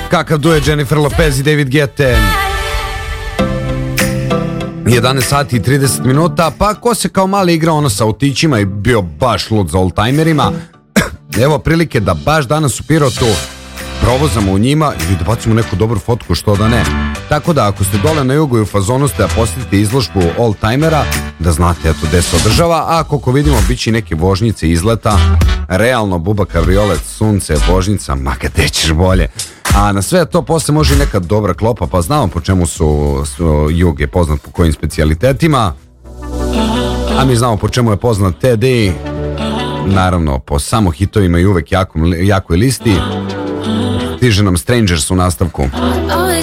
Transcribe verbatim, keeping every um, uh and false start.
Kakav duet Jennifer Lopez i David Guetta. jedanaest sati i trideset minuta. Pa ko se kao mali igrao ono sa autićima i bio baš lud za oldtimerima, evo prilike da baš danas u Pirotu provozamo u njima i da bacimo neku dobru fotku, što da ne. Tako da ako ste dole na jugu i u fazonu ste da posjetite izložbu oldtimera, da znate eto gde se održava. A koliko vidimo bit će i neke vožnjice izleta. Realno Buba kabriolet, sunce, vožnjica, ma gde ćeš bolje. A na sve to posle može i neka dobra klopa, pa znamo po čemu su, su jug je poznat po kojim specijalitetima, a mi znamo po čemu je poznat T D, naravno po samo hitovima i uvek jako, jakoj listi. Stiže nam Strangers u nastavku.